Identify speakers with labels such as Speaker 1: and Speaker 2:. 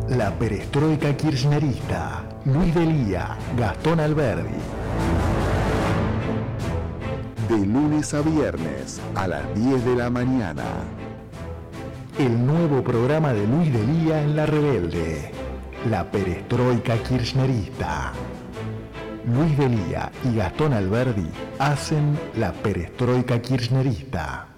Speaker 1: La perestroika kirchnerista. Luis Delía, Gastón Alberdi.
Speaker 2: De lunes a viernes a las 10 de la mañana.
Speaker 1: El nuevo programa de Luis Delía en La Rebelde. La perestroika kirchnerista. Luis Delía y Gastón Alberdi hacen la perestroika kirchnerista.